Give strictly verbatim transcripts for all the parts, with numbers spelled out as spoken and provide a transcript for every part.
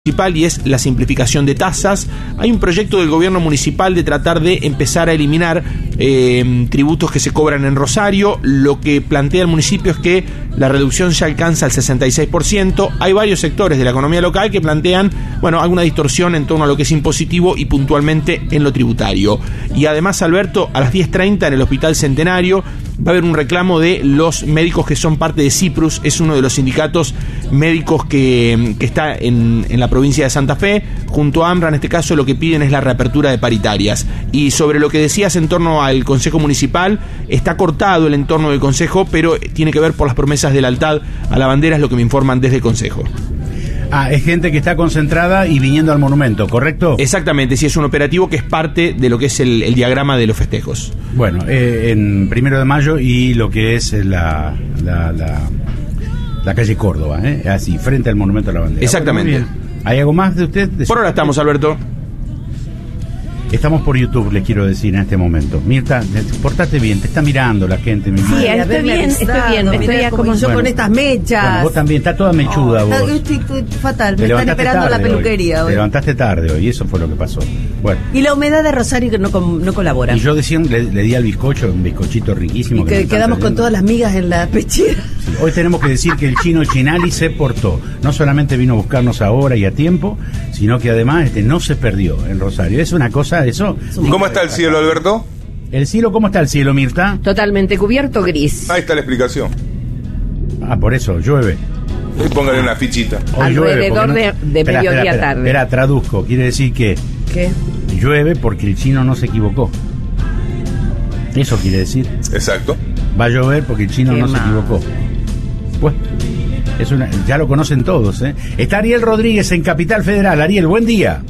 municipal y es la simplificación de tasas. Hay un proyecto del gobierno municipal de tratar de empezar a eliminar eh, tributos que se cobran en Rosario. Lo que plantea el municipio es que la reducción ya alcanza el sesenta y seis por ciento. Hay varios sectores de la economía local que plantean, bueno, alguna distorsión en torno a lo que es impositivo y puntualmente en lo tributario. Y además, Alberto, a las diez treinta en el Hospital Centenario va a haber un reclamo de los médicos que son parte de CIPRUS, es uno de los sindicatos médicos que, que está en, en la provincia de Santa Fe, junto a AMRA. En este caso lo que piden es la reapertura de paritarias. Y sobre lo que decías en torno al Consejo Municipal, está cortado el entorno del Consejo, pero tiene que ver por las promesas de lealtad a la bandera, es lo que me informan desde el Consejo. Ah, es gente que está concentrada y viniendo al monumento, ¿correcto? Exactamente, sí, es un operativo que es parte de lo que es el, el diagrama de los festejos. Bueno, eh, en primero de mayo y lo que es la, la, la, la calle Córdoba, ¿eh? Así, frente al monumento a la bandera. Exactamente. Bueno, ¿hay algo más de usted? De por ahora estamos, Alberto. Estamos por YouTube, les quiero decir en este momento. Mirta, portate bien, te está mirando la gente. Mi sí, madre. estoy bien, estoy bien. Estoy ya como yo bueno, con estas mechas. Bueno, vos también, está toda mechuda, oh, vos. Estoy, estoy fatal, me están esperando la peluquería hoy. Te levantaste tarde hoy, y eso fue lo que pasó. Bueno. Y la humedad de Rosario que no, no colabora. Y yo decía, le, le di al bizcocho, un bizcochito riquísimo. Y que, que quedamos con todas las migas en la pechera. Sí, hoy tenemos que decir que el chino Chinali se portó. No solamente vino a buscarnos ahora y a tiempo, sino que además este no se perdió en Rosario. Es una cosa, eso... ¿Cómo está el cielo, Alberto? ¿El cielo? ¿Cómo está el cielo, Mirta? Totalmente cubierto, gris. Ahí está la explicación. Ah, por eso, llueve. Ahí póngale una fichita. Hoy alrededor no... de, de espera, mediodía espera, espera, tarde. Espera, traduzco. Quiere decir que... ¿Qué? Llueve porque el chino no se equivocó. Eso quiere decir. Exacto. Va a llover porque el chino Qué no mal. se equivocó. Pues, es una, ya lo conocen todos, ¿eh? Está Ariel Rodríguez en Capital Federal. Ariel, buen día.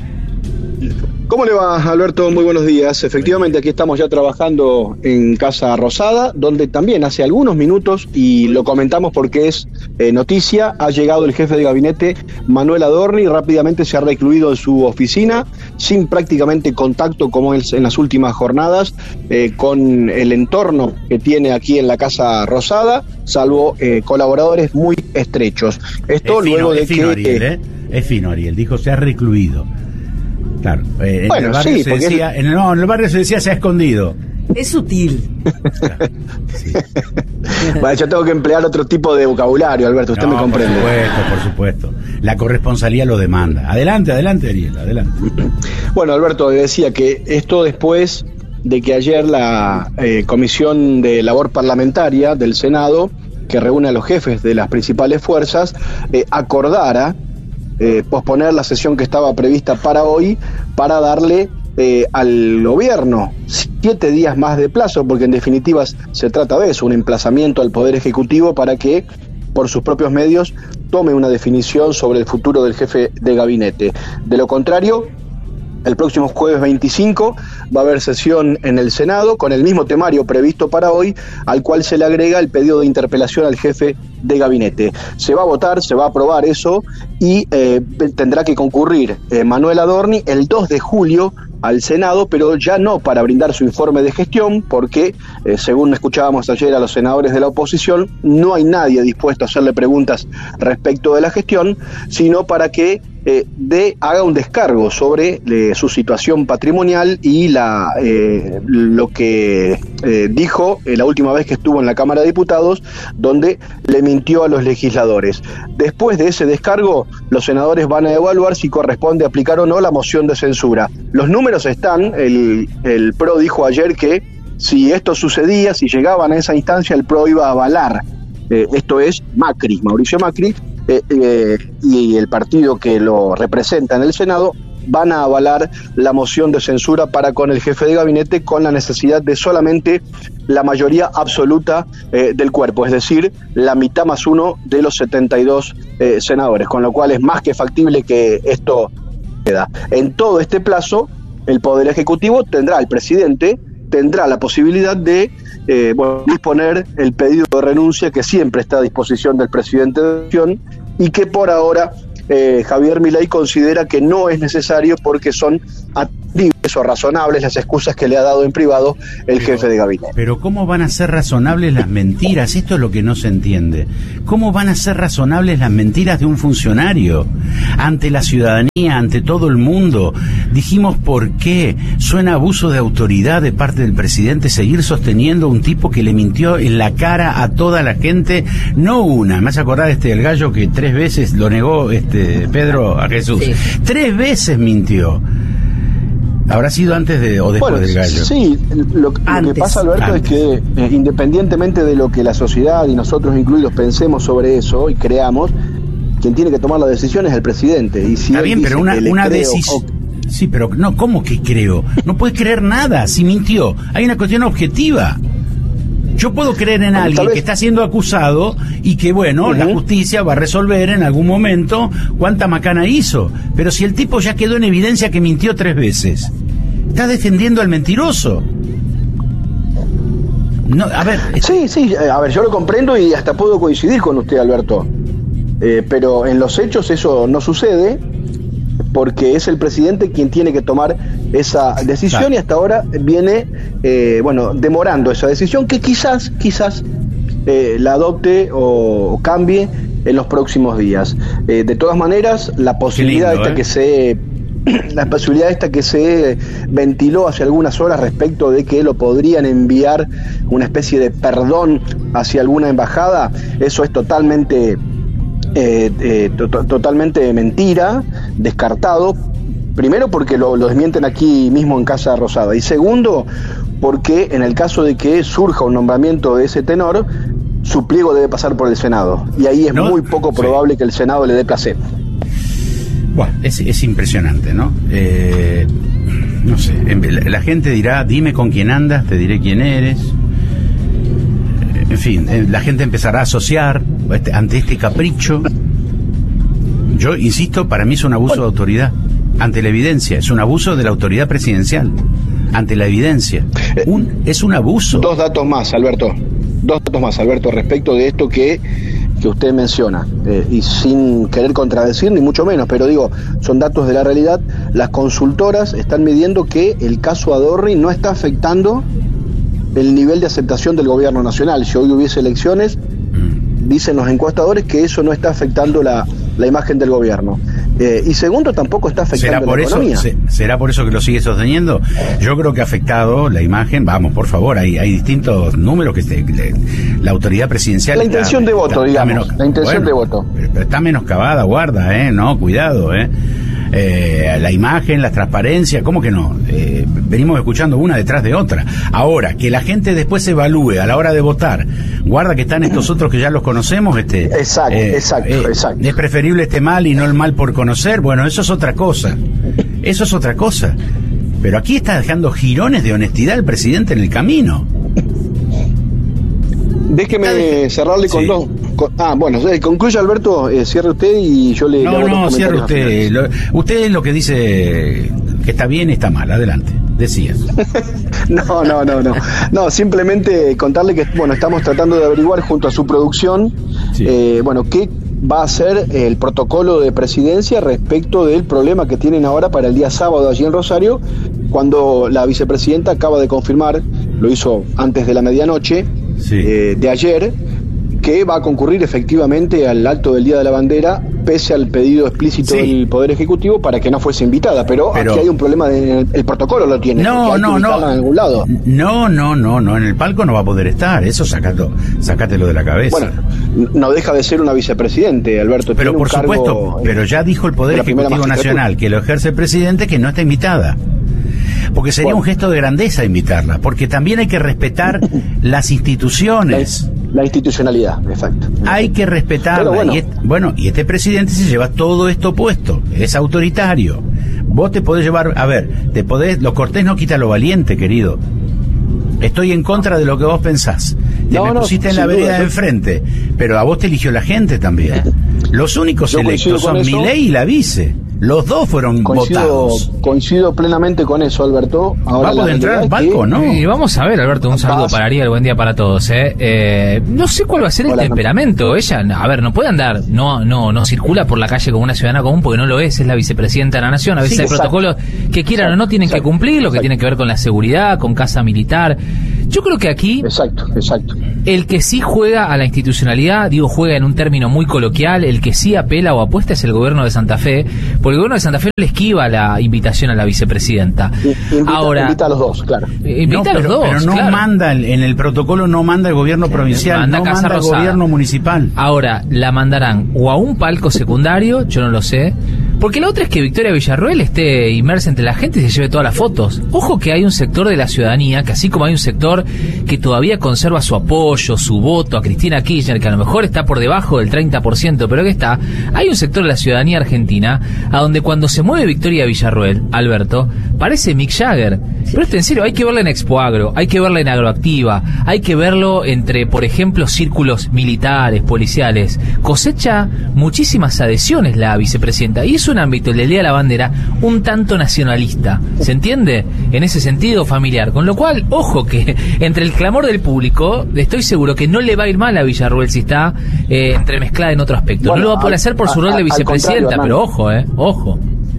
¿Cómo le va, Alberto? Muy buenos días. Efectivamente, aquí estamos ya trabajando en Casa Rosada, donde también hace algunos minutos, y lo comentamos porque es eh, noticia, ha llegado el jefe de gabinete, Manuel Adorni, y rápidamente se ha recluido en su oficina, sin prácticamente contacto como es en las últimas jornadas, eh, con el entorno que tiene aquí en la Casa Rosada, salvo eh, colaboradores muy estrechos. Esto es fino, luego de es fino, que... Ariel, ¿eh? Es fino, Ariel. Dijo, se ha recluido. Claro, eh, bueno, en el barrio sí, se porque decía, en el, no, en el barrio se decía se ha escondido. Es sutil. Claro, sí. Bueno, yo tengo que emplear otro tipo de vocabulario, Alberto, usted no, me comprende. Por supuesto, por supuesto. La corresponsalía lo demanda. Adelante, adelante, Ariel, adelante. Bueno, Alberto, decía que esto después de que ayer la eh, Comisión de Labor Parlamentaria del Senado, que reúne a los jefes de las principales fuerzas, eh, acordara Eh, posponer la sesión que estaba prevista para hoy para darle eh, al gobierno siete días más de plazo, porque en definitiva se trata de eso, un emplazamiento al Poder Ejecutivo para que por sus propios medios tome una definición sobre el futuro del jefe de gabinete. De lo contrario, el próximo jueves veinticinco va a haber sesión en el Senado con el mismo temario previsto para hoy, al cual se le agrega el pedido de interpelación al jefe de gabinete. Se va a votar, se va a aprobar eso y eh, tendrá que concurrir eh, Manuel Adorni el dos de julio al Senado, pero ya no para brindar su informe de gestión, porque eh, según escuchábamos ayer a los senadores de la oposición, no hay nadie dispuesto a hacerle preguntas respecto de la gestión, sino para que eh, de, haga un descargo sobre eh, su situación patrimonial y la eh, lo que eh, dijo eh, la última vez que estuvo en la Cámara de Diputados, donde le mintió a los legisladores. Después de ese descargo, los senadores van a evaluar si corresponde aplicar o no la moción de censura. Los números están, el, el P R O dijo ayer que si esto sucedía, si llegaban a esa instancia, el P R O iba a avalar. Eh, esto es Macri, Mauricio Macri, eh, eh, y el partido que lo representa en el Senado van a avalar la moción de censura para con el jefe de gabinete, con la necesidad de solamente la mayoría absoluta eh, del cuerpo, es decir, la mitad más uno de los setenta y dos eh, senadores, con lo cual es más que factible que esto queda. En todo este plazo, el Poder Ejecutivo tendrá, el presidente tendrá la posibilidad de eh, bueno, disponer el pedido de renuncia que siempre está a disposición del presidente de la Nación y que por ahora eh, Javier Milei considera que no es necesario porque son libres o razonables las excusas que le ha dado en privado el pero, jefe de gabinete. Pero ¿cómo van a ser razonables las mentiras? Esto es lo que no se entiende. ¿Cómo van a ser razonables las mentiras de un funcionario? Ante la ciudadanía, ante todo el mundo. Dijimos por qué. Suena abuso de autoridad de parte del presidente seguir sosteniendo a un tipo que le mintió en la cara a toda la gente, no una. Me hace acordar este el gallo que tres veces lo negó este Pedro a Jesús. Sí. Tres veces mintió. ¿Habrá sido antes de o después bueno, del gallo? Sí, lo, lo que pasa, Alberto, antes. es que eh, independientemente de lo que la sociedad y nosotros incluidos pensemos sobre eso y creamos, quien tiene que tomar la decisión es el presidente. Y si Está bien, pero una, una decisión... Sí, pero no, ¿cómo que creo? No puedes creer nada si mintió. Hay una cuestión objetiva. Yo puedo creer en alguien que está siendo acusado y que, bueno, uh-huh. la justicia va a resolver en algún momento cuánta macana hizo. Pero si el tipo ya quedó en evidencia que mintió tres veces, está defendiendo al mentiroso. No, a ver. Sí, sí, a ver, yo lo comprendo y hasta puedo coincidir con usted, Alberto. Eh, pero en los hechos eso no sucede, porque es el presidente quien tiene que tomar esa decisión claro. y hasta ahora viene, eh, bueno, demorando esa decisión que quizás, quizás eh, la adopte o, o cambie en los próximos días. Eh, de todas maneras, la posibilidad lindo, esta ¿eh? que se la posibilidad esta que se ventiló hace algunas horas respecto de que lo podrían enviar una especie de perdón hacia alguna embajada, eso es totalmente Eh, eh, to- totalmente mentira, descartado, primero porque lo, lo desmienten aquí mismo en Casa Rosada, y segundo porque en el caso de que surja un nombramiento de ese tenor, su pliego debe pasar por el Senado, y ahí es ¿No? muy poco probable sí. que el Senado le dé placer. Bueno, es, es impresionante, ¿no? Eh, no sé, la gente dirá, dime con quién andas, te diré quién eres. En fin, la gente empezará a asociar ante este capricho. Yo insisto, para mí es un abuso de autoridad ante la evidencia, es un abuso de la autoridad presidencial ante la evidencia. Un, es un abuso. Dos datos más, Alberto. Dos datos más, Alberto, respecto de esto que, que usted menciona, eh, y sin querer contradecir ni mucho menos, pero digo, son datos de la realidad. Las consultoras están midiendo que el caso Adorni no está afectando el nivel de aceptación del gobierno nacional. Si hoy hubiese elecciones, dicen los encuestadores que eso no está afectando la, la imagen del gobierno. Eh, y segundo, tampoco está afectando ¿Será por la eso, economía. se, ¿Será por eso que lo sigue sosteniendo? Yo creo que ha afectado la imagen. Vamos, por favor, hay, hay distintos números que se, le, la autoridad presidencial... La intención está, de voto, está, digamos. Está menos, la intención bueno, de voto. Pero, pero está menoscabada, guarda, ¿eh? No, cuidado, ¿eh? Eh, la imagen, la transparencia, ¿cómo que no? Eh, venimos escuchando una detrás de otra. Ahora, que la gente después se evalúe a la hora de votar, guarda que están estos otros que ya los conocemos, este, exacto, eh, exacto, eh, exacto. Es preferible este mal y no el mal por conocer. Bueno, eso es otra cosa. Eso es otra cosa. Pero aquí está dejando jirones de honestidad el presidente en el camino. Déjeme cerrarle con sí. dos. Con, ah, bueno, concluye Alberto, eh, cierre usted y yo le. No, le no, cierre usted. Lo, usted es lo que dice que está bien y está mal. Adelante, decías. no, no, no, no. No, simplemente contarle que, bueno, estamos tratando de averiguar junto a su producción, sí. eh, bueno, qué va a ser el protocolo de presidencia respecto del problema que tienen ahora para el día sábado allí en Rosario, cuando la vicepresidenta acaba de confirmar, lo hizo antes de la medianoche, sí. eh, de ayer, que va a concurrir efectivamente al acto del Día de la Bandera, pese al pedido explícito sí. del Poder Ejecutivo para que no fuese invitada. Pero, pero aquí hay un problema, de, el, el protocolo lo tiene. No, no, no. En algún lado. No, no, no, no. En el palco no va a poder estar. Eso sacátelo, sacátelo de la cabeza. Bueno, no deja de ser una vicepresidente, Alberto. Pero por supuesto, pero ya dijo el Poder Ejecutivo Nacional que lo ejerce el presidente, que no está invitada. Porque sería bueno. un gesto de grandeza invitarla, porque también hay que respetar las instituciones. La, la institucionalidad, exacto. Hay que respetarla. Bueno. Y, et, bueno, y este presidente se lleva todo esto puesto, es autoritario. Vos te podés llevar, a ver, te podés, lo cortés no quita lo valiente, querido. Estoy en contra de lo que vos pensás. Te no, me no, pusiste en la vereda de enfrente, pero a vos te eligió la gente también. Los únicos electos son Milei y la vice. Los dos fueron Coincido, votados. coincido plenamente con eso, Alberto. Ahora, Va a poder entrar al palco, ¿no? Y vamos a ver, Alberto, un saludo Paz. para Ariel, buen día para todos. ¿eh? Eh, no sé cuál va a ser el Hola, temperamento. Ella, a ver, no puede andar, no no no circula por la calle como una ciudadana común porque no lo es, es la vicepresidenta de la Nación. A veces Sí, hay exacto. protocolos que quieran o no tienen que cumplir, lo que tiene que ver con la seguridad, con casa militar. Yo creo que aquí Exacto, exacto. el que sí juega a la institucionalidad, digo juega en un término muy coloquial, el que sí apela o apuesta es el gobierno de Santa Fe, porque el gobierno de Santa Fe le esquiva la invitación a la vicepresidenta. Invita, Ahora, invita a los dos, claro. eh, invita No, a los pero, dos, pero no claro. manda, el- en el protocolo no manda el gobierno provincial, manda no Casa manda el Rosada. gobierno municipal. Ahora, la mandarán o a un palco secundario, yo no lo sé, porque la otra es que Victoria Villarroel esté inmersa entre la gente y se lleve todas las fotos. Ojo que hay un sector de la ciudadanía, que así como hay un sector que todavía conserva su apoyo, su voto a Cristina Kirchner, que a lo mejor está por debajo del treinta por ciento, pero que está, hay un sector de la ciudadanía argentina a donde cuando se mueve Victoria Villarroel, Alberto, parece Mick Jagger. Pero esto en serio, hay que verla en Expoagro, hay que verla en Agroactiva, hay que verlo entre, por ejemplo, círculos militares, policiales. Cosecha muchísimas adhesiones la vicepresidenta, y es un ámbito, el del Día de la Bandera, un tanto nacionalista, ¿se entiende? En ese sentido familiar, con lo cual, ojo que entre el clamor del público, estoy seguro que no le va a ir mal a Villarroel si está eh, entremezclada en otro aspecto. Bueno, no lo va a poder al- hacer por su a- rol de al vicepresidenta, contrario, pero ojo, eh, ojo.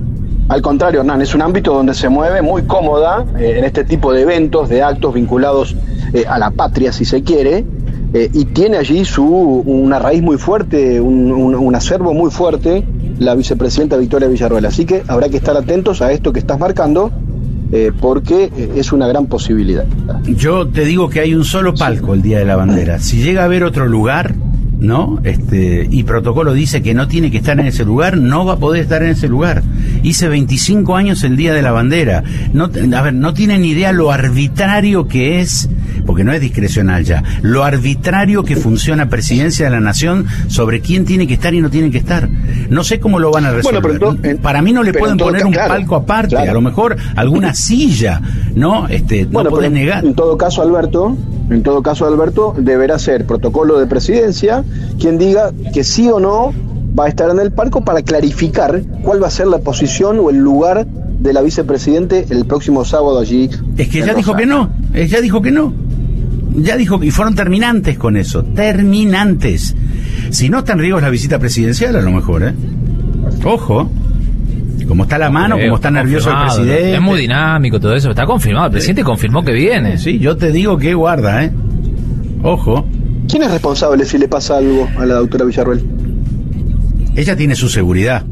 Al contrario, Hernán, es un ámbito donde se mueve muy cómoda eh, en este tipo de eventos, de actos vinculados eh, a la patria, si se quiere, eh, y tiene allí su una raíz muy fuerte, un, un, un acervo muy fuerte, la vicepresidenta Victoria Villarroel. Así que habrá que estar atentos a esto que estás marcando, eh, porque eh, es una gran posibilidad. Yo te digo que hay un solo palco el Día de la Bandera. Si llega a haber otro lugar, ¿no? Este, y protocolo dice que no tiene que estar en ese lugar, no va a poder estar en ese lugar. Hice veinticinco años el Día de la Bandera. No, a ver, no tienen idea lo arbitrario que es, porque no es discrecional ya, lo arbitrario que funciona Presidencia de la Nación sobre quién tiene que estar y no tiene que estar. No sé cómo lo van a resolver. Bueno, pero en to- Para mí no le pero pueden en todo poner ca- un claro, palco aparte, claro. a lo mejor alguna silla, ¿no? Este, no Bueno, pueden pero negar. en todo caso, Alberto, en todo caso, Alberto, deberá ser protocolo de presidencia quien diga que sí o no va a estar en el palco para clarificar cuál va a ser la posición o el lugar de la vicepresidente el próximo sábado allí. Es que en ya dijo que Rosario. no, eh, ya dijo que no. Ya dijo que y fueron terminantes con eso, terminantes. Si no está en riesgo la visita presidencial, a lo mejor, ¿eh? Ojo, como está la mano, Eh, como está nervioso el confirmado, presidente. Es muy dinámico todo eso, está confirmado, el presidente confirmó que viene. Sí, yo te digo que guarda, ¿eh? Ojo, ¿Quién es responsable si le pasa algo a la doctora Villarroel? ella tiene su seguridad.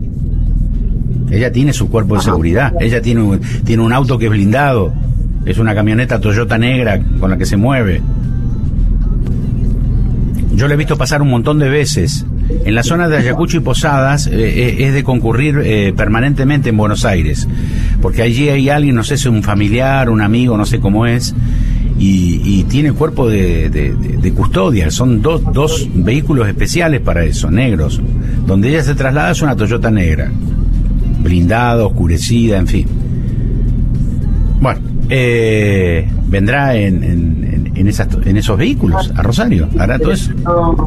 Ella tiene su cuerpo de Ajá. seguridad. Ella tiene un, tiene un auto que es blindado. Es una camioneta Toyota negra con la que se mueve. Yo la he visto pasar un montón de veces. En la zona de Ayacucho y Posadas eh, eh, es de concurrir eh, permanentemente en Buenos Aires. Porque allí hay alguien, no sé si es un familiar, un amigo, no sé cómo es, y, y tiene cuerpo de, de, de- de custodia. Son dos, dos vehículos especiales para eso, negros. Donde ella se traslada es una Toyota negra. Blindada, oscurecida, en fin. Bueno, eh, vendrá en, en, en, en, esas, en esos vehículos a Rosario. Hará todo eso.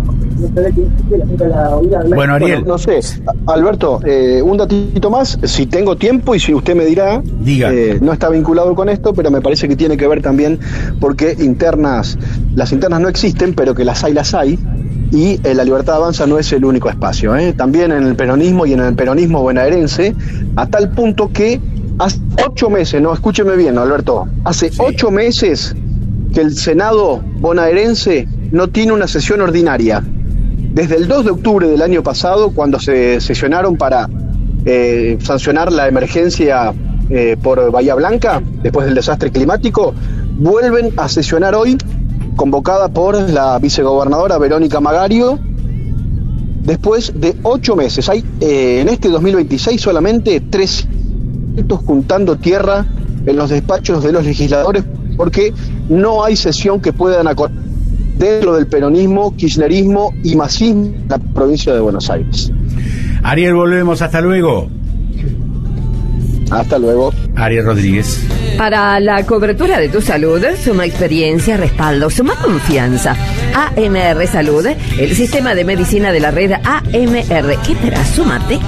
Bueno, Ariel, Bueno, no sé, Alberto, eh, un datito más, si tengo tiempo y si usted me dirá, Diga. eh, no está vinculado con esto, pero me parece que tiene que ver también porque internas, las internas no existen, pero que las hay, las hay, y eh, la Libertad Avanza no es el único espacio, ¿eh? También en el peronismo y en el peronismo bonaerense, a tal punto que hace ocho meses, no, escúcheme bien, Alberto, hace ocho meses que el Senado bonaerense no tiene una sesión ordinaria. Desde el dos de octubre del año pasado, cuando se sesionaron para eh, sancionar la emergencia eh, por Bahía Blanca, después del desastre climático, vuelven a sesionar hoy, convocada por la vicegobernadora Verónica Magario, después de ocho meses. Hay eh, en este dos mil veintiséis solamente tres juntando tierra en los despachos de los legisladores, porque no hay sesión que puedan acordar dentro del peronismo, kirchnerismo y masismo en la provincia de Buenos Aires. Ariel, volvemos. Hasta luego. Hasta luego. Ariel Rodríguez. Para la cobertura de tu salud, suma experiencia, respaldo, suma confianza. A M R Salud, el sistema de medicina de la red A M R. ¿Qué esperas? Súmate.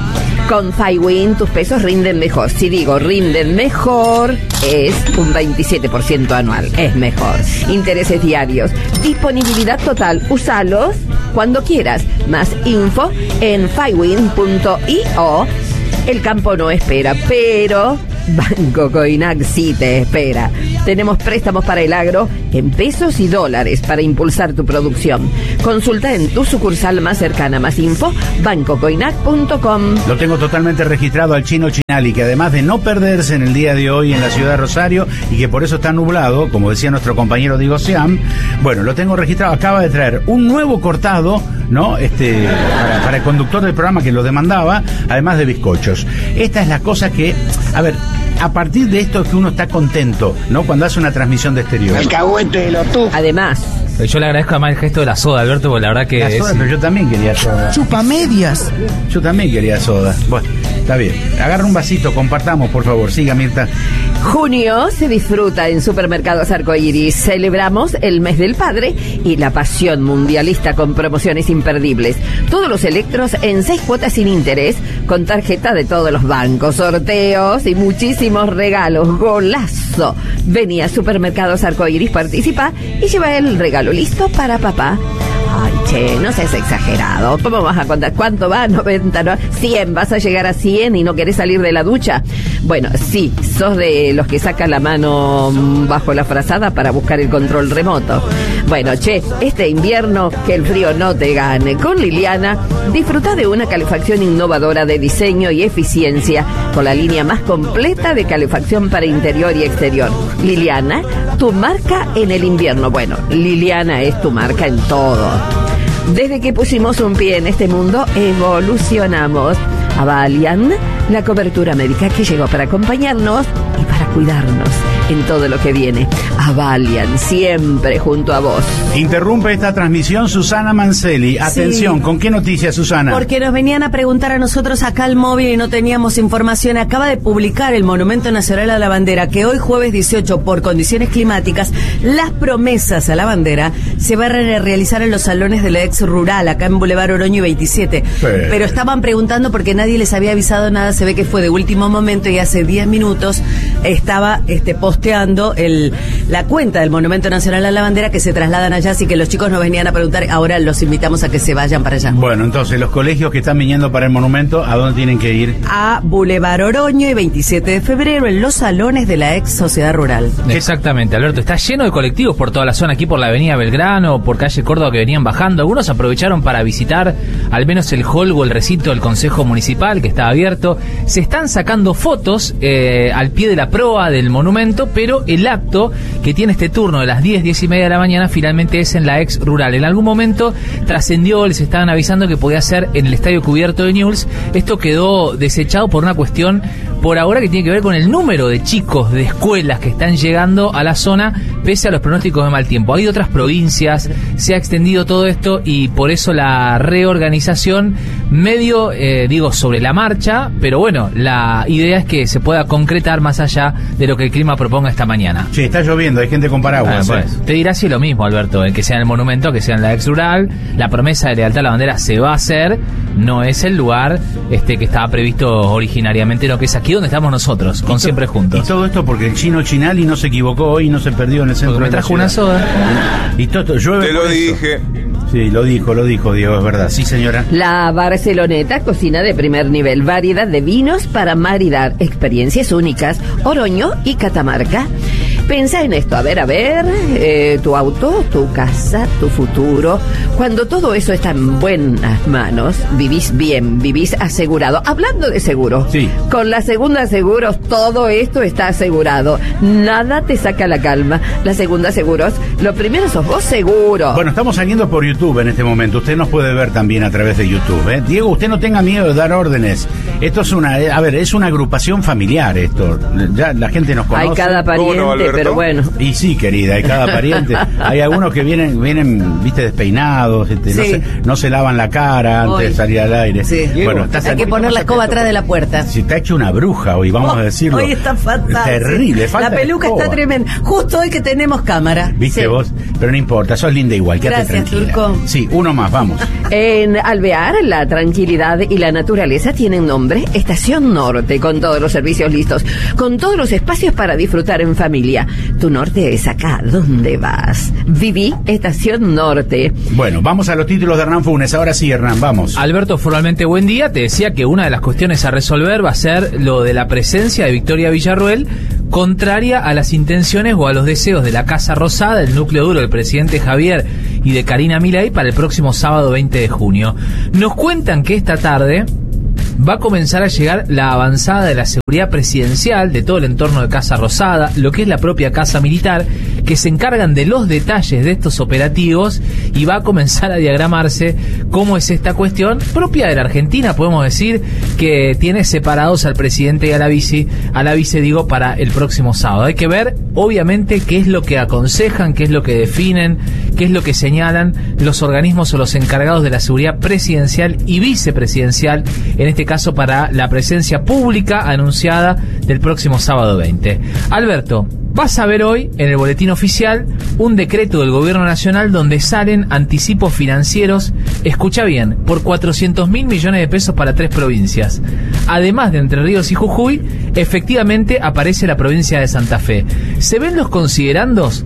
Con FiWin tus pesos rinden mejor. Si digo rinden mejor, es un veintisiete por ciento anual. Es mejor. Intereses diarios. Disponibilidad total. Usalos cuando quieras. Más info en fiwin punto io. El campo no espera, pero Banco Coinac sí te espera. Tenemos préstamos para el agro en pesos y dólares para impulsar tu producción. Consulta en tu sucursal más cercana. Más info, banco coinac punto com. Lo tengo totalmente registrado al Chino Chinali, que además de no perderse en el día de hoy en la ciudad de Rosario, y que por eso está nublado, como decía nuestro compañero Diego Seam, bueno, lo tengo registrado, acaba de traer un nuevo cortado, ¿no? Este, para, para el conductor del programa que lo demandaba, además de bizcochos. Esta es la cosa que, a ver, a partir de esto es que uno está contento, ¿no? Cuando hace una transmisión de exterior. El cagüete de los tufos. Además, yo le agradezco además el gesto de la soda, Alberto, porque la verdad que La es... soda, pero yo también quería soda. Chupamedias. Yo también quería soda. Bueno, está bien. Agarra un vasito, compartamos, por favor. Siga, Mirta. junio se disfruta en Supermercados Arcoiris. Celebramos el mes del padre y la pasión mundialista con promociones imperdibles. Todos los electros en seis cuotas sin interés, con tarjeta de todos los bancos, sorteos y muchísimos regalos. ¡Golazo! Vení a Supermercados Arcoiris, participa y lleva el regalo listo para papá. Ay, che, no seas exagerado. ¿Cómo vas a contar? ¿Cuánto va? noventa, ¿no? cien. ¿Vas a llegar a cien y no querés salir de la ducha? Bueno, sí, sos de los que sacan la mano bajo la frazada para buscar el control remoto. Bueno, che, este invierno que el frío no te gane. Con Liliana, disfruta de una calefacción innovadora de diseño y eficiencia, con la línea más completa de calefacción para interior y exterior. Liliana, tu marca en el invierno. Bueno, Liliana es tu marca en todo. Desde que pusimos un pie en este mundo, evolucionamos. Avalian, la cobertura médica que llegó para acompañarnos y para cuidarnos en todo lo que viene. Avalian, siempre junto a vos. Interrumpe esta transmisión Susana Mancelli. Atención, Sí. ¿con qué noticia, Susana? Porque nos venían a preguntar a nosotros acá al móvil y no teníamos información. Acaba de publicar el Monumento Nacional a la Bandera que hoy jueves dieciocho, por condiciones climáticas, las promesas a la bandera se van a realizar en los salones de la ex rural, acá en Boulevard Oroño y veintisiete. Sí. Pero estaban preguntando porque nadie les había avisado nada. Se ve que fue de último momento y hace diez minutos estaba este, posteando el, la cuenta del Monumento Nacional a la Bandera que se trasladan allá, así que los chicos nos venían a preguntar. Ahora los invitamos a que se vayan para allá. Bueno, entonces, los colegios que están viniendo para el monumento, ¿a dónde tienen que ir? A Boulevard Oroño y veintisiete de febrero en los salones de la ex Sociedad Rural. Exactamente, Alberto. Está lleno de colectivos por toda la zona, aquí por la avenida Belgrano, por calle Córdoba, que venían bajando. Algunos aprovecharon para visitar al menos el hall o el recinto del Consejo Municipal, que está abierto. Se están sacando fotos eh, al pie de la proa del monumento, pero el acto que tiene este turno de las diez, diez y media de la mañana finalmente es en la ex rural. En algún momento trascendió, les estaban avisando que podía ser en el estadio cubierto de Newell's. Esto quedó desechado por una cuestión por ahora que tiene que ver con el número de chicos de escuelas que están llegando a la zona pese a los pronósticos de mal tiempo. Hay otras provincias, se ha extendido todo esto y por eso la reorganización medio, eh, digo, sobre la marcha, pero bueno, la idea es que se pueda concretar más allá de lo que el clima proponga esta mañana. Sí, está lloviendo, hay gente con paraguas. Ah, pues, te dirá si es lo mismo, Alberto, en que sea en el monumento, que sea en la ex rural. La promesa de lealtad a la bandera se va a hacer, no es el lugar este que estaba previsto originariamente, no, que es aquí donde estamos nosotros, con Siempre Juntos. Y todo esto porque el Chino Chinali no se equivocó hoy y no se perdió en el centro Porque me de la trajo una ciudad. soda. Y todo, llueve Te lo por eso. dije. Sí, lo dijo, lo dijo Diego, es verdad. Sí, señora. La Barceloneta, cocina de primer nivel, variedad de vinos para maridar, experiencias únicas, Oroño y Catamarca. Pensa en esto, a ver, a ver, eh, tu auto, tu casa, tu futuro. Cuando todo eso está en buenas manos, vivís bien, vivís asegurado. Hablando de seguro, Sí. con la Segunda Seguros todo esto está asegurado. Nada te saca la calma. La Segunda Seguros, lo primero sos vos seguro. Bueno, estamos saliendo por YouTube en este momento. Usted nos puede ver también a través de YouTube, ¿eh? Diego, usted no tenga miedo de dar órdenes. Esto es una, eh, a ver, es una agrupación familiar esto. Ya la gente nos conoce. Hay cada ¿Cómo no, pariente Alberto? Alberto? pero bueno. Y sí, querida, hay cada pariente. Hay algunos que vienen, vienen, viste, despeinados, este, no, Sí. se, no se lavan la cara antes Hoy. de salir al aire. Sí. Bueno, está Hay que poner la escoba atrás de la puerta. Si está hecho una bruja hoy, vamos Oh, a decirlo. Hoy está fatal. Terrible, sí. falta La peluca escoba. está tremenda. Justo hoy que tenemos cámara. ¿Viste Sí. vos? Pero no importa, sos linda igual, quédate Gracias, tranquila. Turco. Sí, uno más, vamos. En Alvear, la tranquilidad y la naturaleza tienen nombre Estación Norte, con todos los servicios listos, con todos los espacios para disfrutar en familia. Tu norte es acá, ¿dónde vas? Viví Estación Norte. Bueno, vamos a los títulos de Hernán Funes. Ahora sí, Hernán, vamos. Alberto, formalmente buen día. Te decía que una de las cuestiones a resolver va a ser lo de la presencia de Victoria Villarroel, contraria a las intenciones o a los deseos de la Casa Rosada, el núcleo duro del presidente Javier y de Karina Milei para el próximo sábado veinte de junio. Nos cuentan que esta tarde va a comenzar a llegar la avanzada de la seguridad presidencial, de todo el entorno de Casa Rosada, lo que es la propia Casa Militar, que se encargan de los detalles de estos operativos, y va a comenzar a diagramarse cómo es esta cuestión propia de la Argentina. Podemos decir que tiene separados al presidente y a la vice, a la vice digo, para el próximo sábado. Hay que ver, obviamente, qué es lo que aconsejan, qué es lo que definen, qué es lo que señalan los organismos o los encargados de la seguridad presidencial y vicepresidencial, en este caso para la presencia pública anunciada del próximo sábado veinte. Alberto, vas a ver hoy en el boletín oficial un decreto del gobierno nacional donde salen anticipos financieros, escucha bien, por cuatrocientos mil millones de pesos para tres provincias. Además de Entre Ríos y Jujuy, efectivamente aparece la provincia de Santa Fe. ¿Se ven los considerandos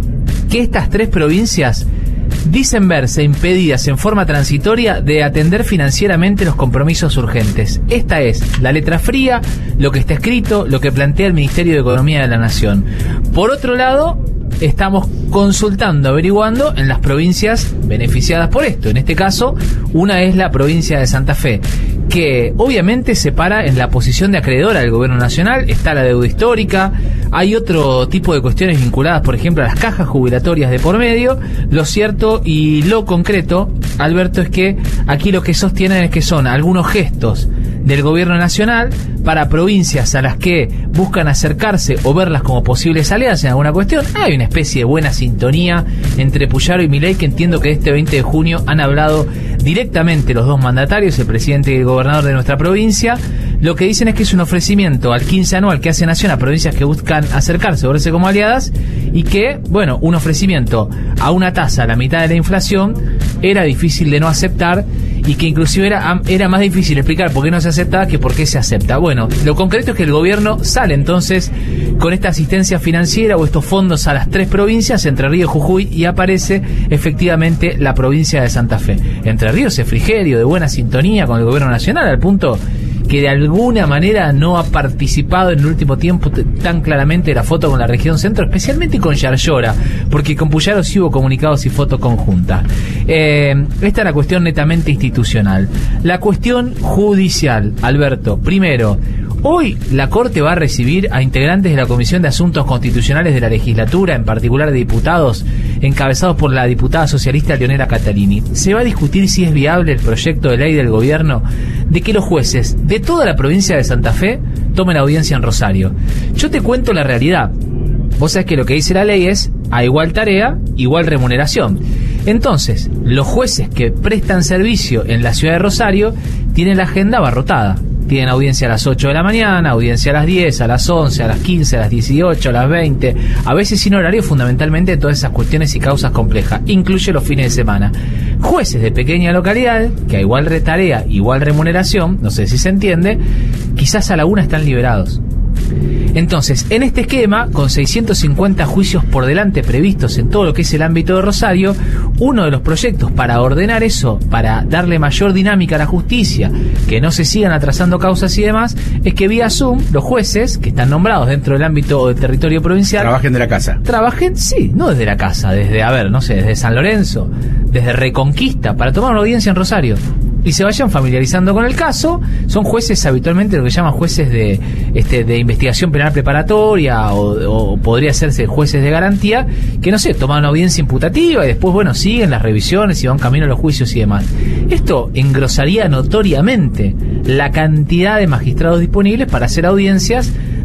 que estas tres provincias dicen verse impedidas en forma transitoria de atender financieramente los compromisos urgentes? Esta es la letra fría, lo que está escrito, lo que plantea el Ministerio de Economía de la Nación. Por otro lado, estamos consultando, averiguando en las provincias beneficiadas por esto. En este caso, una es la provincia de Santa Fe, que obviamente se para en la posición de acreedora del gobierno nacional. Está la deuda histórica, hay otro tipo de cuestiones vinculadas, por ejemplo, a las cajas jubilatorias de por medio. Lo cierto y lo concreto, Alberto, es que aquí lo que sostienen es que son algunos gestos del gobierno nacional para provincias a las que buscan acercarse o verlas como posibles aliadas en alguna cuestión. Hay una especie de buena sintonía entre Puyaro y Milei, que entiendo que este veinte de junio han hablado directamente los dos mandatarios, el presidente y el gobernador de nuestra provincia. Lo que dicen es que es un ofrecimiento al quince anual que hace Nación a provincias que buscan acercarse o verse como aliadas, y que, bueno, un ofrecimiento a una tasa a la mitad de la inflación era difícil de no aceptar, y que inclusive era, era más difícil explicar por qué no se aceptaba que por qué se acepta. Bueno, lo concreto es que el gobierno sale entonces con esta asistencia financiera o estos fondos a las tres provincias, Entre Ríos, Jujuy, y aparece efectivamente la provincia de Santa Fe. Entre Ríos es Frigerio, de buena sintonía con el gobierno nacional, al punto que de alguna manera no ha participado en el último tiempo t- tan claramente de la foto con la región centro, especialmente con Yarlora, porque con Puyaro sí hubo comunicados y foto conjunta. Eh, esta es la cuestión netamente institucional. La cuestión judicial, Alberto, primero, hoy la Corte va a recibir a integrantes de la Comisión de Asuntos Constitucionales de la Legislatura, en particular de diputados, encabezados por la diputada socialista Leonela Catalini. Se va a discutir si es viable el proyecto de ley del gobierno de que los jueces de toda la provincia de Santa Fe tomen audiencia en Rosario. Yo te cuento la realidad. Vos sabés que lo que dice la ley es a igual tarea, igual remuneración. Entonces, los jueces que prestan servicio en la ciudad de Rosario tienen la agenda abarrotada. Tienen audiencia a las ocho de la mañana, audiencia a las diez, a las once, a las quince, a las dieciocho, a las veinte, a veces sin horario, fundamentalmente de todas esas cuestiones y causas complejas, incluye los fines de semana. Jueces de pequeña localidad, que a igual tarea, igual remuneración, no sé si se entiende, quizás a la una están liberados. Entonces, en este esquema, con seiscientos cincuenta juicios por delante previstos en todo lo que es el ámbito de Rosario, uno de los proyectos para ordenar eso, para darle mayor dinámica a la justicia, que no se sigan atrasando causas y demás, es que vía Zoom los jueces, que están nombrados dentro del ámbito del territorio provincial, trabajen de la casa. Trabajen, sí, no desde la casa, desde, a ver, no sé, desde San Lorenzo, desde Reconquista, para tomar una audiencia en Rosario. Y se vayan familiarizando con el caso. Son jueces habitualmente lo que llaman jueces de este de investigación penal preparatoria, o, o podría hacerse jueces de garantía, que no sé, toman una audiencia imputativa y después, bueno, siguen las revisiones y van camino a los juicios y demás. Esto engrosaría notoriamente la cantidad de magistrados disponibles para hacer audiencias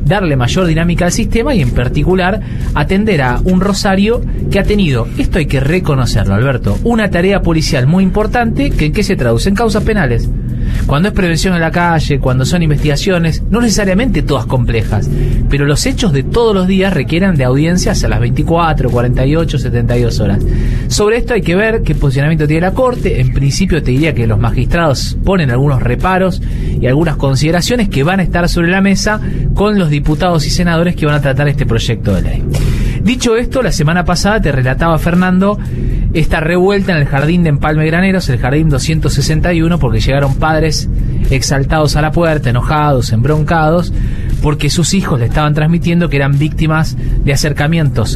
darle mayor dinámica al sistema y en particular atender a un Rosario que ha tenido, esto hay que reconocerlo, Alberto, una tarea policial muy importante que en qué se traduce en causas penales. Cuando es prevención en la calle, cuando son investigaciones, no necesariamente todas complejas, pero los hechos de todos los días requieren de audiencias a las veinticuatro, cuarenta y ocho, setenta y dos horas. Sobre esto hay que ver qué posicionamiento tiene la Corte. En principio te diría que los magistrados ponen algunos reparos y algunas consideraciones que van a estar sobre la mesa con los diputados y senadores que van a tratar este proyecto de ley. Dicho esto, la semana pasada te relataba, Fernando, esta revuelta en el jardín de Empalme Graneros, el jardín doscientos sesenta y uno, porque llegaron padres exaltados a la puerta, enojados, embroncados, porque sus hijos le estaban transmitiendo que eran víctimas de acercamientos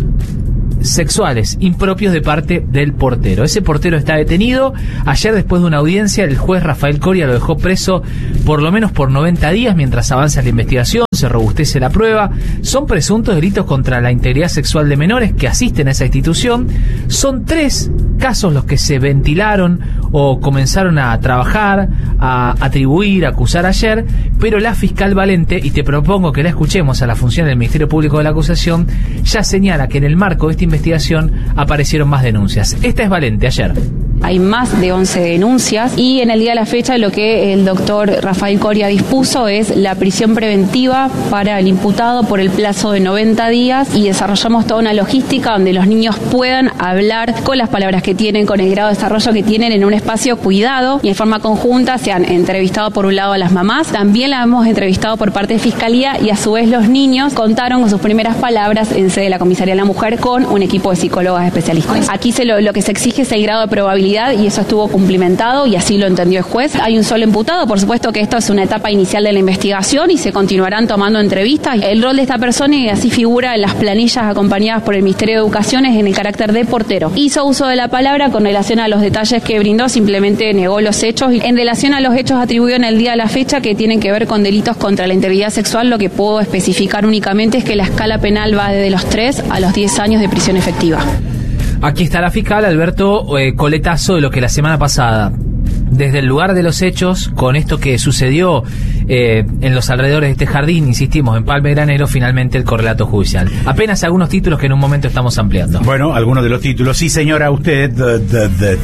sexuales impropios de parte del portero. Ese portero está detenido. Ayer, después de una audiencia, el juez Rafael Coria lo dejó preso por lo menos por noventa días mientras avanza la investigación, se robustece la prueba. Son presuntos delitos contra la integridad sexual de menores que asisten a esa institución. Son tres casos los que se ventilaron o comenzaron a trabajar, a atribuir, a acusar ayer, pero la fiscal Valente, y te propongo que la escuchemos a la función del Ministerio Público de la Acusación, ya señala que en el marco de esta investigación aparecieron más denuncias. Esta es Valente, ayer. Hay más de once denuncias y en el día de la fecha lo que el doctor Rafael Coria dispuso es la prisión preventiva para el imputado por el plazo de noventa días y desarrollamos toda una logística donde los niños puedan hablar con las palabras que tienen, con el grado de desarrollo que tienen en un espacio cuidado y en forma conjunta. Se han entrevistado por un lado a las mamás, también la hemos entrevistado por parte de Fiscalía y a su vez los niños contaron con sus primeras palabras en sede de la Comisaría de la Mujer con un equipo de psicólogas especialistas. Aquí se lo, lo que se exige es el grado de probabilidad y eso estuvo cumplimentado y así lo entendió el juez. Hay un solo imputado, por supuesto que esto es una etapa inicial de la investigación y se continuarán tomando entrevistas. El rol de esta persona, y así figura en las planillas acompañadas por el Ministerio de Educación, es en el carácter de portero. Hizo uso de la palabra con relación a los detalles que brindó, simplemente negó los hechos. En relación a los hechos atribuidos en el día de la fecha que tienen que ver con delitos contra la integridad sexual, lo que puedo especificar únicamente es que la escala penal va desde los tres a los diez años de prisión efectiva. Aquí está la fiscal, Alberto, eh, coletazo de lo que la semana pasada, desde el lugar de los hechos, con esto que sucedió eh, en los alrededores de este jardín, insistimos, en Empalme Granero, finalmente el correlato judicial. Apenas algunos títulos que en un momento estamos ampliando. Bueno, algunos de los títulos. Sí, señora, usted... De, de, de.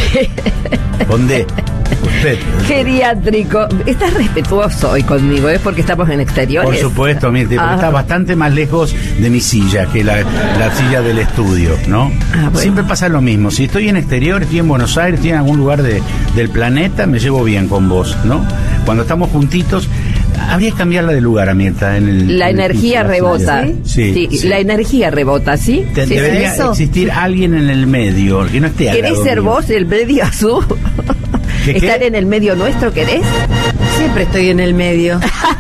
¿Dónde? Usted. Geriátrico. Estás respetuoso hoy conmigo, ¿eh? Porque estamos en exteriores. Por supuesto, mire, porque ah. está bastante más lejos de mi silla que la, la silla del estudio, ¿no? Ah, bueno. Siempre pasa lo mismo. Si estoy en exterior, estoy en Buenos Aires, estoy en algún lugar de, del planeta, me llevo bien con vos, ¿no? Cuando estamos juntitos, habría que cambiarla de lugar, a Mirta. En el, la en energía el rebota. ¿Sí? Sí, sí, sí. La energía rebota, ¿sí? Te, ¿Sí debería existir alguien en el medio, que no esté al ¿Querés lado ser mío. vos el medio azul? ¿Qué, ¿Estar qué? en el medio nuestro, querés? Siempre estoy en el medio.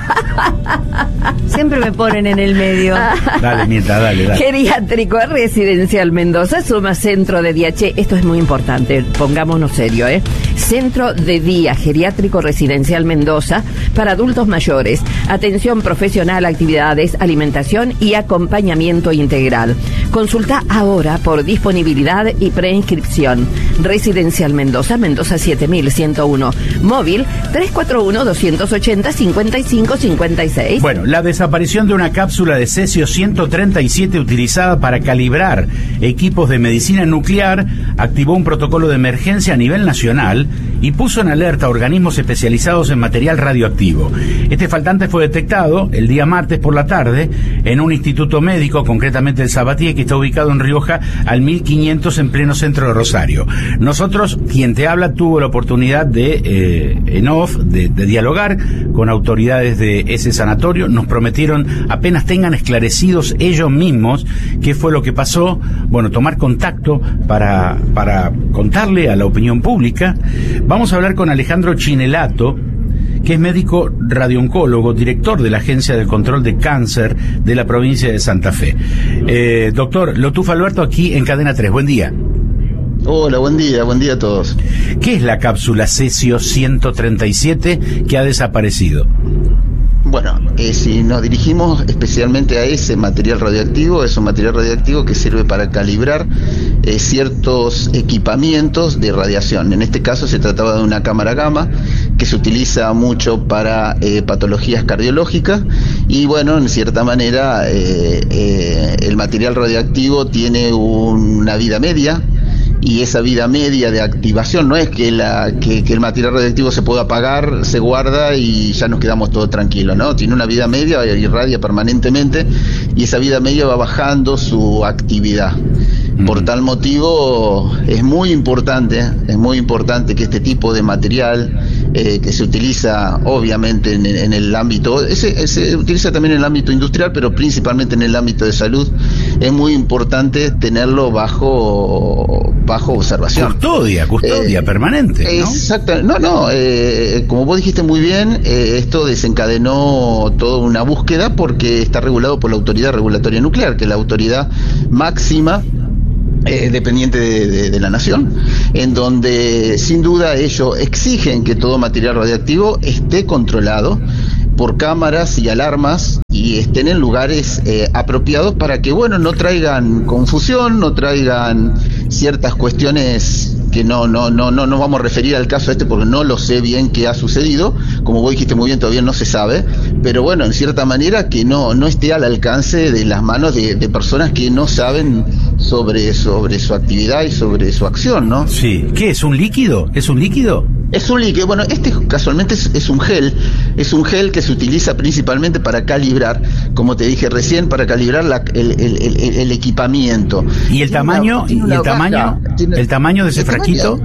Siempre me ponen en el medio. Dale, Mirta, dale, dale. Geriátrico Residencial Mendoza suma centro de día. Che, esto es muy importante, pongámonos serio, ¿eh? Centro de día geriátrico Residencial Mendoza para adultos mayores. Atención profesional, actividades, alimentación y acompañamiento integral. Consulta ahora por disponibilidad y preinscripción. Residencial Mendoza, Mendoza siete mil ciento uno. Móvil tres cuatro uno, dos ocho cero, cinco cinco cinco seis. Bueno, la desaparición de una cápsula de cesio ciento treinta y siete utilizada para calibrar equipos de medicina nuclear activó un protocolo de emergencia a nivel nacional y puso en alerta a organismos especializados en material radioactivo. Este faltante fue detectado el día martes por la tarde en un instituto médico, concretamente el Sabatier, que está ubicado en Rioja al mil quinientos en pleno centro de Rosario. Nosotros, quien te habla, tuvo la oportunidad de, eh, en off, de, de dialogar con autoridades de ese sanatorio. Nos prometieron, apenas tengan esclarecidos ellos mismos qué fue lo que pasó, bueno, tomar contacto para, para contarle a la opinión pública. Vamos a hablar con Alejandro Chinelato, que es médico radiooncólogo, director de la Agencia de Control de Cáncer de la provincia de Santa Fe. Eh, doctor Lotufa Alberto, aquí en Cadena tres. Buen día. Hola, buen día, buen día a todos. ¿Qué es la cápsula cesio ciento treinta y siete que ha desaparecido? Bueno, eh, si nos dirigimos especialmente a ese material radioactivo, es un material radioactivo que sirve para calibrar eh, ciertos equipamientos de radiación. En este caso se trataba de una cámara gamma que se utiliza mucho para eh, patologías cardiológicas y bueno, en cierta manera eh, eh, el material radioactivo tiene una vida media. Y esa vida media de activación no es que, la, que, que el material radioactivo se pueda apagar, se guarda y ya nos quedamos todos tranquilos, ¿no? Tiene una vida media, irradia permanentemente y esa vida media va bajando su actividad. Por tal motivo es muy importante, es muy importante que este tipo de material eh, que se utiliza obviamente en, en el ámbito, ese, se utiliza también en el ámbito industrial, pero principalmente en el ámbito de salud, es muy importante tenerlo bajo bajo observación. Custodia, custodia eh, permanente, ¿no? Exacto, no, no, eh, como vos dijiste muy bien, eh, esto desencadenó toda una búsqueda porque está regulado por la Autoridad Regulatoria Nuclear, que es la autoridad máxima Eh, dependiente de, de, de la nación, en donde sin duda ellos exigen que todo material radioactivo esté controlado por cámaras y alarmas y estén en lugares eh, apropiados para que, bueno, no traigan confusión, no traigan ciertas cuestiones que no no no no no vamos a referir al caso este porque no lo sé bien qué ha sucedido, como vos dijiste muy bien, todavía no se sabe, pero bueno, en cierta manera que no no esté al alcance de las manos de, de personas que no saben sobre sobre su actividad y sobre su acción, ¿no? Sí. ¿Qué es un líquido? ¿Es un líquido? Es un líquido, bueno, este casualmente es, es un gel, es un gel que se utiliza principalmente para calibrar, como te dije recién, para calibrar la, el, el, el, el equipamiento. ¿Y el tamaño? ¿Y el tamaño? ¿El tamaño de ese frasquito?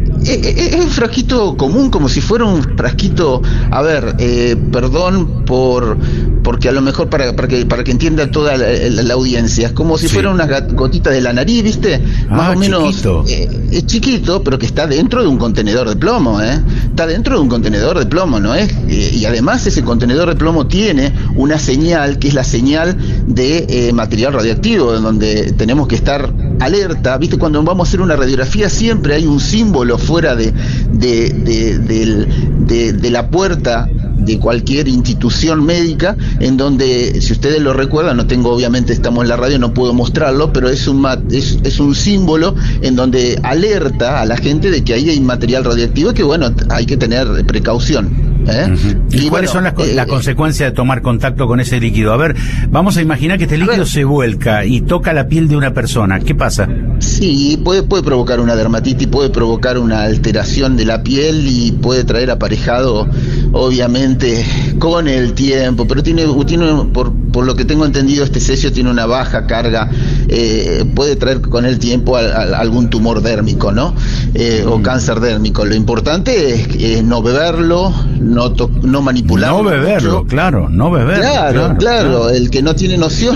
Es un frasquito común, como si fuera un frasquito, a ver, eh, perdón por porque a lo mejor para, para que para que entienda toda la, la, la audiencia, es como si sí. fuera unas gotitas de la nariz, ¿viste? Ah, más o menos chiquito. Eh, es chiquito, pero que está dentro de un contenedor de plomo, ¿eh? Está dentro de un contenedor de plomo, ¿no es? Eh, y además ese contenedor de plomo tiene una señal, que es la señal de eh, material radioactivo, en donde tenemos que estar alerta, ¿viste? Cuando vamos a hacer una radiografía siempre hay un símbolo fuera de, de, de, de, de, de la puerta de cualquier institución médica, en donde, si ustedes lo recuerdan, no tengo, obviamente estamos en la radio, no puedo mostrarlo, pero es un es, es un símbolo en donde alerta a la gente de que ahí hay material radioactivo, que bueno, hay que tener precaución. ¿Eh? Uh-huh. ¿Y, ¿Y cuáles bueno, son las, eh, las consecuencias de tomar contacto con ese líquido? A ver, vamos a imaginar que este líquido se vuelca y toca la piel de una persona. ¿Qué pasa? Sí, puede, puede provocar una dermatitis, puede provocar una alteración de la piel y puede traer aparejado, obviamente, con el tiempo, pero tiene, tiene por, por lo que tengo entendido, este cesio tiene una baja carga, eh, puede traer con el tiempo a, a, algún tumor dérmico, ¿no? Eh, mm. O cáncer dérmico. Lo importante es, es no beberlo, no, to, no manipularlo. No beberlo, mucho. claro, no beberlo. Claro, claro, claro, claro. El que no tiene noción.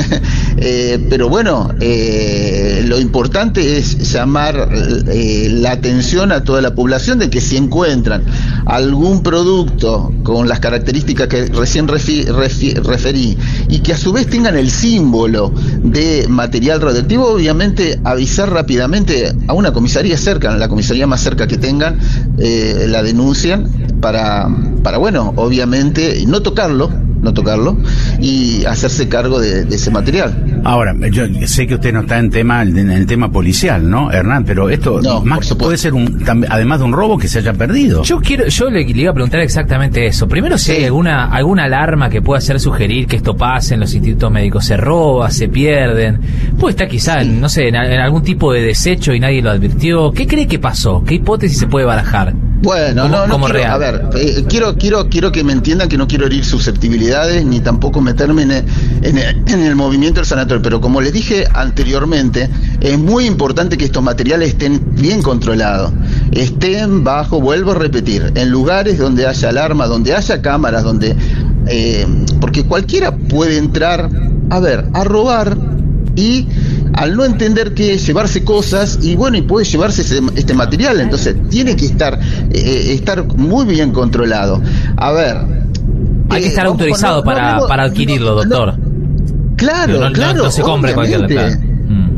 eh, pero bueno, eh, lo importante es llamar eh, la atención a toda la población de que si encuentran algún producto con las características que recién refi, refi, referí y que a su vez tengan el símbolo de material radioactivo, obviamente avisar rápidamente a una comisaría cerca, la comisaría más cerca que tengan, eh, la denuncian para, para bueno, obviamente no tocarlo, no tocarlo y hacerse cargo de, de ese material. Ahora, yo sé que usted no está en tema en el tema policial, ¿no, Hernán? Pero esto no, más puede ser un, además de un robo que se haya perdido. Yo quiero, yo le, le iba a preguntar exactamente eso. Primero, si sí. hay alguna alguna alarma que pueda hacer sugerir que esto pase en los institutos médicos, se roba, se pierden, puede estar quizá, sí. en, no sé, en, en algún tipo de desecho y nadie lo advirtió. ¿Qué cree que pasó? ¿Qué hipótesis se puede barajar? Bueno, como, no, no como quiero, real. a ver, eh, quiero, quiero, quiero que me entiendan que no quiero herir susceptibilidades ni tampoco meterme en el, en el, en el movimiento del sanatorio, pero como les dije anteriormente, es muy importante que estos materiales estén bien controlados, estén bajo, vuelvo a repetir, en lugares donde haya alarma, donde haya cámaras, donde, eh, porque cualquiera puede entrar, a ver, a robar y al no entender que llevarse cosas y bueno y puede llevarse ese, este material, entonces tiene que estar eh, estar muy bien controlado. A ver, hay eh, que estar autorizado no, para, no, para adquirirlo, doctor. No, claro, no, claro. No, no se compra cualquier lugar.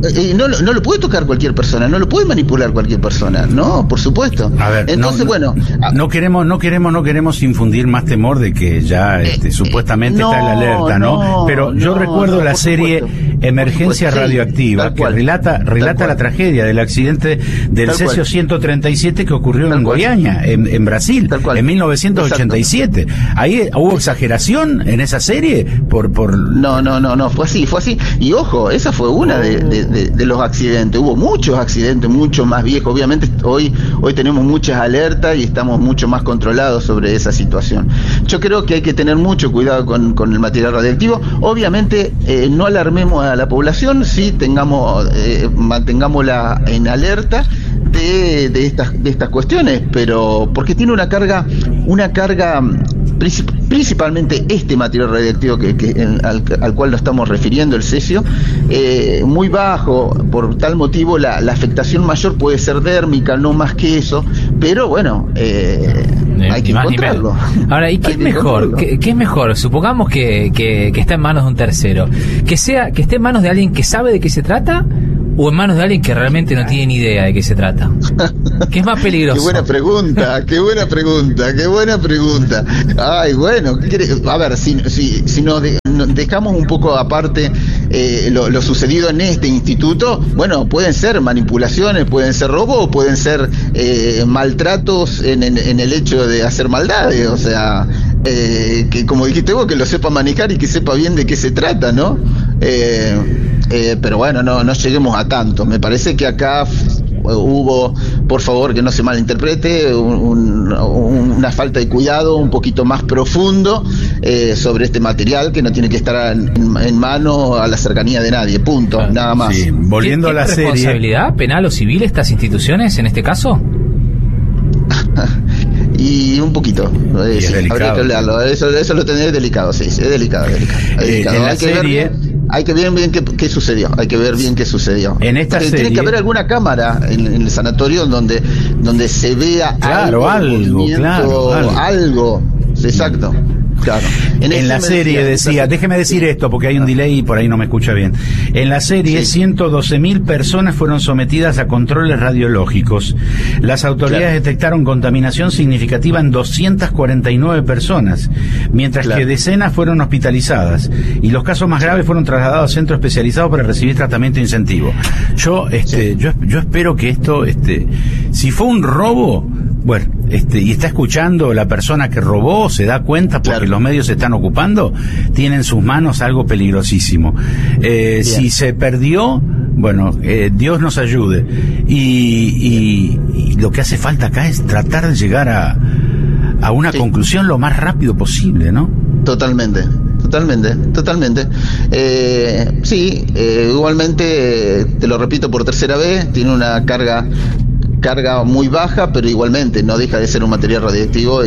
eh, no, no lo puede tocar cualquier persona, no lo puede manipular cualquier persona, no, por supuesto. A ver, entonces no, bueno, no queremos, no queremos, no queremos infundir más temor de que ya este, eh, supuestamente no, está en la alerta, ¿no? no Pero yo no, recuerdo no, la serie supuesto. Emergencia supuesto, Radioactiva, sí, que relata, relata la tragedia del accidente del Cesio ciento treinta y siete que ocurrió tal en Goiânia, en, en Brasil, en mil novecientos ochenta y siete. Exacto. Ahí hubo exageración en esa serie por, por... No, no, no, no, fue así, fue así. Y ojo, esa fue una de, de, de, de los accidentes. Hubo muchos accidentes, mucho más viejos. Obviamente hoy, hoy tenemos muchas alertas y estamos mucho más controlados sobre esa situación. Yo creo que hay que tener mucho cuidado con, con el material radioactivo. Obviamente eh, no alarmemos a la población, sí tengamos, eh, mantengámosla en alerta de, de estas de estas cuestiones, pero porque tiene una carga, una carga princip- principalmente este material radioactivo que, que en, al, al cual nos estamos refiriendo, el cesio, eh, muy bajo. Por tal motivo la, la afectación mayor puede ser dérmica, no más que eso, pero bueno, eh, hay que encontrarlo. Ahora, ¿y qué es mejor? ¿Qué, ¿Qué es mejor? Supongamos que, que, que está en manos de un tercero, que sea que esté en manos de alguien que sabe de qué se trata, o en manos de alguien que realmente no tiene ni idea de qué se trata. ¿Qué es más peligroso? Qué buena pregunta, qué buena pregunta, qué buena pregunta. Ay, bueno, ¿qué querés? A ver, si, si, si nos, de, nos dejamos un poco aparte eh, lo, lo sucedido en este instituto, bueno, pueden ser manipulaciones, pueden ser robos, pueden ser eh, maltratos en, en, en el hecho de hacer maldades, o sea, eh, que como dijiste vos, que lo sepa manejar y que sepa bien de qué se trata, ¿no? Eh, eh, pero bueno, no, no lleguemos a tanto. Me parece que acá hubo, por favor, que no se malinterprete, un, un, una falta de cuidado un poquito más profundo eh, sobre este material que no tiene que estar en, en mano a la cercanía de nadie, punto, ah, nada más. Sí. Volviendo a la serie, ¿responsabilidad penal o civil estas instituciones en este caso? Y un poquito, eh, sí, habría que hablarlo, eso, eso lo tendría delicado, sí, sí, es delicado, es delicado, es delicado. Eh, en la hay serie... que ver bien, hay que ver bien qué, qué sucedió, hay que ver bien qué sucedió. En esta Porque serie tiene que haber alguna cámara en, en el sanatorio donde donde se vea claro, algo, algo, claro, algo, algo, exacto. Claro. En, en la serie decía, déjeme decir esto porque hay un delay y por ahí no me escucha bien. En la serie, sí, ciento doce mil personas fueron sometidas a controles radiológicos. Las autoridades claro. detectaron contaminación significativa en doscientas cuarenta y nueve personas, mientras claro. que decenas fueron hospitalizadas y los casos más graves fueron trasladados a centros especializados para recibir tratamiento incentivo. Yo, este, sí. yo, yo espero que esto, este, si fue un robo, bueno, este, y está escuchando la persona que robó, se da cuenta porque claro. los medios se están ocupando, tiene en sus manos algo peligrosísimo. Eh, si se perdió, bueno, eh, Dios nos ayude. Y, y, y lo que hace falta acá es tratar de llegar a, a una sí. conclusión lo más rápido posible, ¿no? Totalmente. Totalmente, totalmente. Eh, sí, eh, igualmente, te lo repito por tercera vez, tiene una carga carga muy baja, pero igualmente no deja de ser un material radiactivo y,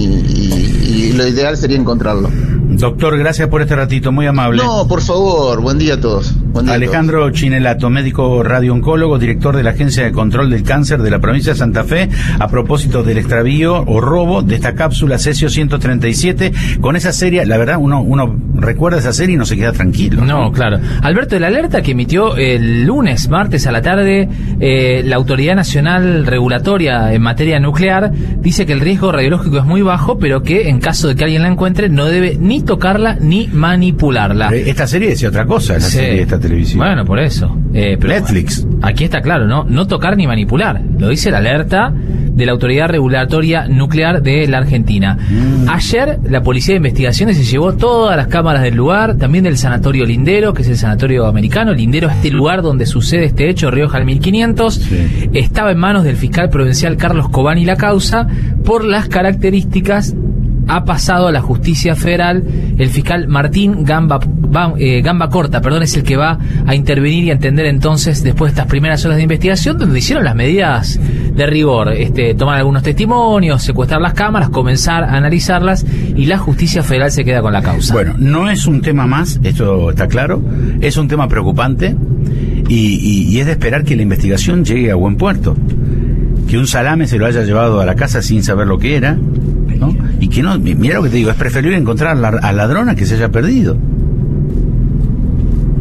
y, y lo ideal sería encontrarlo. Doctor, gracias por este ratito, muy amable. No, por favor, buen día a todos. Buen día Alejandro a todos. Chinelato, médico radiooncólogo, director de la Agencia de Control del Cáncer de la provincia de Santa Fe, a propósito del extravío o robo de esta cápsula Cesio ciento treinta y siete, con esa serie, la verdad, uno uno recuerda esa serie y no se queda tranquilo. No, claro. Alberto, la alerta que emitió el lunes, martes a la tarde, eh, la Autoridad Nacional Regulatoria en materia nuclear, dice que el riesgo radiológico es muy bajo, pero que en caso de que alguien la encuentre, no debe ni tocarla ni manipularla. Esta serie decía otra cosa, la sí. serie de esta televisión. Bueno, por eso. Eh, pero Netflix. Bueno, aquí está claro, ¿no? No tocar ni manipular. Lo dice la alerta de la Autoridad Regulatoria Nuclear de la Argentina. Mm. Ayer la Policía de Investigaciones se llevó todas las cámaras del lugar, también del Sanatorio Lindero, que es el sanatorio americano. Lindero es este lugar donde sucede este hecho, Rioja al mil quinientos. Sí. Estaba en manos del fiscal provincial Carlos Cobani la causa. Por las características, ha pasado a la justicia federal. El fiscal Martín Gamba, eh, Gamba Corta, perdón, es el que va a intervenir y a entender entonces, después de estas primeras horas de investigación, donde hicieron las medidas de rigor, este, tomar algunos testimonios, secuestrar las cámaras, comenzar a analizarlas, y la justicia federal se queda con la causa. Bueno, no es un tema más, esto está claro, es un tema preocupante y, y, y es de esperar que la investigación llegue a buen puerto. Que un salame se lo haya llevado a la casa sin saber lo que era, ¿no? Y que no, mira lo que te digo, es preferible encontrar al ladrón a que se haya perdido.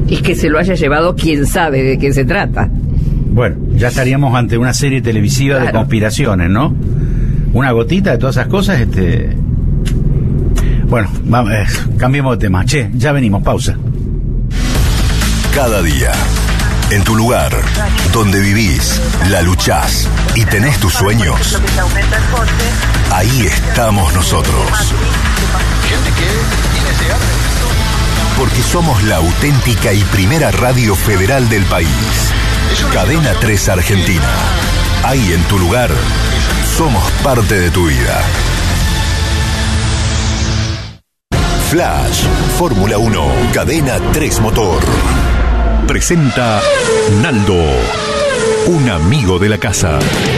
Y que se lo haya llevado quién sabe de qué se trata. Bueno, ya estaríamos ante una serie televisiva claro. de conspiraciones, ¿no? Una gotita de todas esas cosas, este... Bueno, vamos, eh, cambiemos de tema. Che, ya venimos, pausa. Cada día, en tu lugar, donde vivís, la luchás y tenés tus sueños, ahí estamos nosotros. Porque somos la auténtica y primera radio federal del país. Cadena tres Argentina. Ahí en tu lugar, somos parte de tu vida. Flash, Fórmula uno, Cadena tres Motor. Presenta Naldo, un amigo de la casa.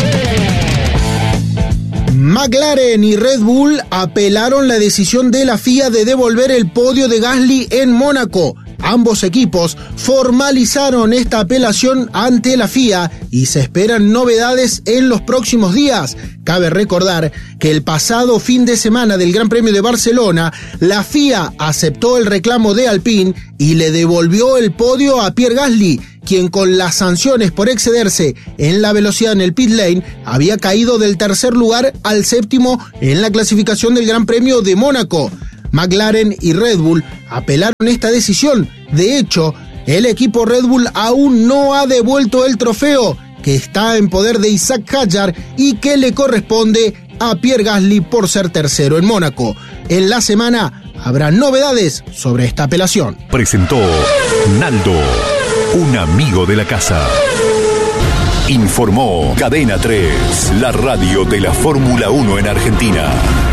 McLaren y Red Bull apelaron la decisión de la F I A de devolver el podio de Gasly en Mónaco. Ambos equipos formalizaron esta apelación ante la F I A y se esperan novedades en los próximos días. Cabe recordar que el pasado fin de semana del Gran Premio de Barcelona, la F I A aceptó el reclamo de Alpine y le devolvió el podio a Pierre Gasly, quien con las sanciones por excederse en la velocidad en el pit lane había caído del tercer lugar al séptimo en la clasificación del Gran Premio de Mónaco. McLaren y Red Bull apelaron esta decisión. De hecho, el equipo Red Bull aún no ha devuelto el trofeo, que está en poder de Isaac Hadjar y que le corresponde a Pierre Gasly por ser tercero en Mónaco. En la semana habrá novedades sobre esta apelación. Presentó Naldo, un amigo de la casa. Informó Cadena tres, la radio de la Fórmula uno en Argentina.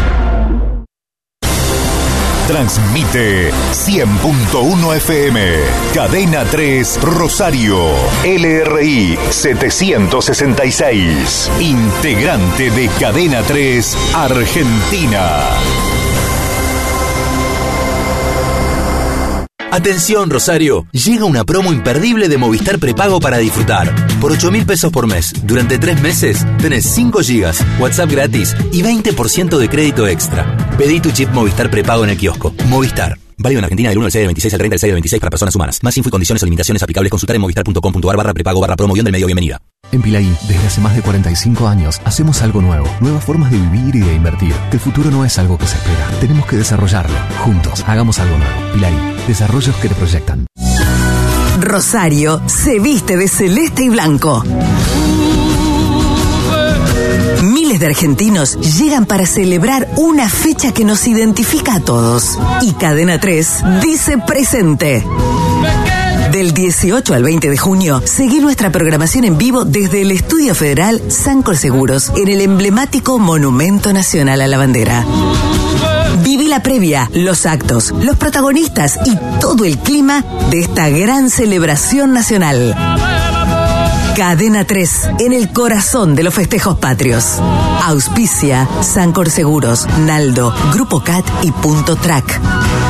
Transmite cien punto uno F M, Cadena tres Rosario, L R I setecientos sesenta y seis, integrante de Cadena tres Argentina. Atención Rosario, llega una promo imperdible de Movistar Prepago para disfrutar. Por ocho mil pesos por mes, durante tres meses, tenés cinco gigas, WhatsApp gratis y veinte por ciento de crédito extra. Pedí tu chip Movistar Prepago en el kiosco. Movistar. Válido en Argentina del uno del seis del veintiséis al treinta del seis del veintiséis para personas humanas. Más info y condiciones o limitaciones aplicables consultar en movistar punto com punto ar barra prepago barra promo guión del medio. Bienvenida. En Pilaí, desde hace más de cuarenta y cinco años, hacemos algo nuevo. Nuevas formas de vivir y de invertir. El futuro no es algo que se espera. Tenemos que desarrollarlo. Juntos, hagamos algo nuevo. Pilaí, desarrollos que te proyectan. Rosario se viste de celeste y blanco. Miles de argentinos llegan para celebrar una fecha que nos identifica a todos. Y Cadena tres dice presente. Del dieciocho al veinte de junio, seguí nuestra programación en vivo desde el Estudio Federal Sancor Seguros en el emblemático Monumento Nacional a la Bandera. Viví la previa, los actos, los protagonistas y todo el clima de esta gran celebración nacional. Cadena tres, en el corazón de los festejos patrios. Auspicia Sancor Seguros, Naldo, Grupo C A T y Punto Track.